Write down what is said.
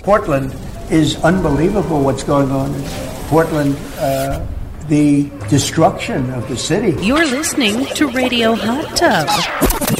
Portland is unbelievable what's going on in Portland. The destruction of the city. You're listening to Radio Hot Tub.